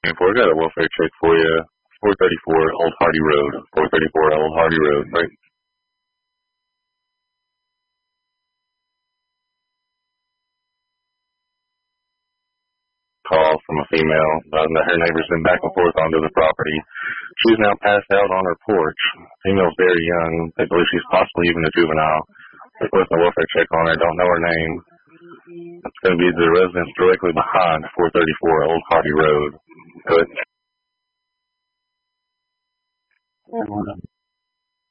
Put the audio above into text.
I got a welfare check for you. 434 Old Hardy Road. 434 Old Hardy Road, right? Call from a female. Her neighbor's been back and forth onto the property. She's now passed out on her porch. Female's very young. They believe she's possibly even a juvenile. Requesting a welfare check on her. Don't know her name. It's going to be the residence directly behind 434 Old Hardy Road. Good.